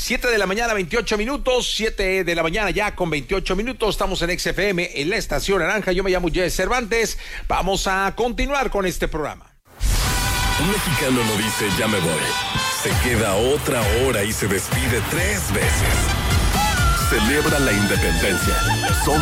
7 de la mañana, 28 minutos. 7 de la mañana ya con 28 minutos. Estamos en XFM, en la Estación Naranja. Yo me llamo Jesse Cervantes. Vamos a continuar con este programa. Un mexicano no dice ya me voy. Se queda otra hora y se despide 3 veces. Celebra la independencia.